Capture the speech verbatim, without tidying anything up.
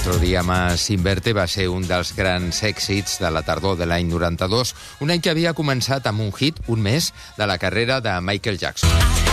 Otro día más sin verte va ser un dels grans èxits de la tardor de l'any noranta-dos, un any que havia començat amb un hit, un mes, de la carrera de Michael Jackson.